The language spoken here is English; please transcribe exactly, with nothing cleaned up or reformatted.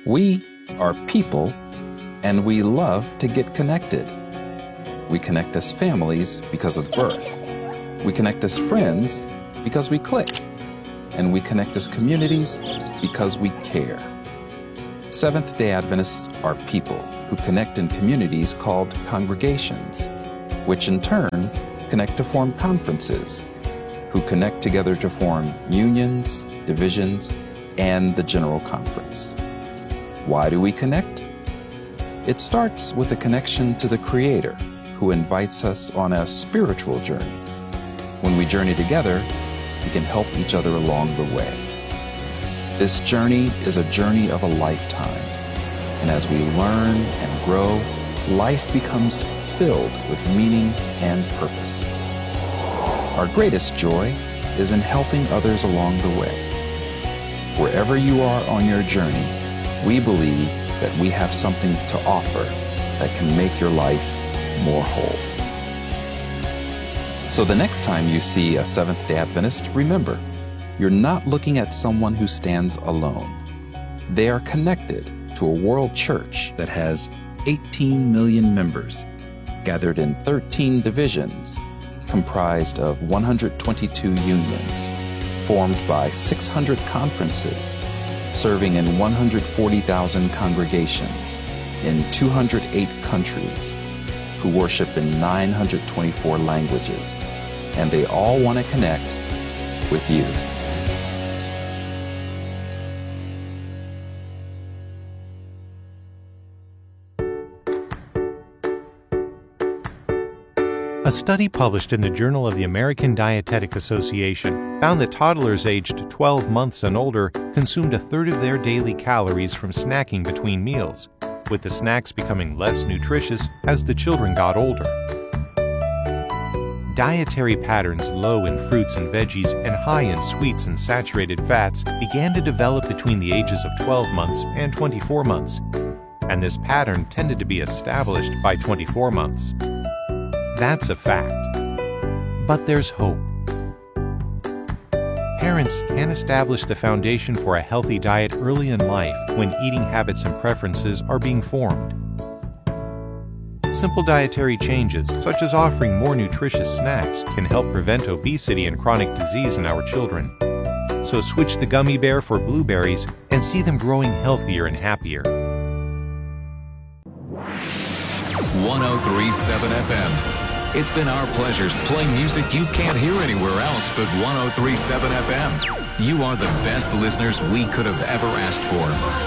We are people, and we love to get connected. We connect as families because of birth. We connect as friends because we click. And we connect as communities because we care. Seventh-day Adventists are people who connect in communities called congregations, which in turn connect to form conferences, who connect together to form unions, divisions, and the General Conference. Why do we connect? It starts with a connection to the Creator, who invites us on a spiritual journey. When we journey together, we can help each other along the way. This journey is a journey of a lifetime, and as we learn and grow, life becomes filled with meaning and purpose. Our greatest joy is in helping others along the way. Wherever you are on your journey, we believe that we have something to offer that can make your life more whole. So the next time you see a Seventh-day Adventist, remember, you're not looking at someone who stands alone. They are connected to a world church that has eighteen million members, gathered in thirteen divisions, comprised of one hundred twenty-two unions, formed by six hundred conferences, serving in one hundred forty thousand congregations in two hundred eight countries, who worship in nine hundred twenty-four languages, and they all want to connect with you. A study published in the Journal of the American Dietetic Association found that toddlers aged twelve months and older consumed a third of their daily calories from snacking between meals, with the snacks becoming less nutritious as the children got older. Dietary patterns low in fruits and veggies and high in sweets and saturated fats began to develop between the ages of twelve months and twenty-four months, and this pattern tended to be established by twenty-four months. That's a fact. But there's hope. Parents can establish the foundation for a healthy diet early in life when eating habits and preferences are being formed. Simple dietary changes, such as offering more nutritious snacks, can help prevent obesity and chronic disease in our children. So switch the gummy bear for blueberries and see them growing healthier and happier. one oh three point seven F M. It's been our pleasure playing music you can't hear anywhere else but one oh three point seven F M. You are the best listeners we could have ever asked for.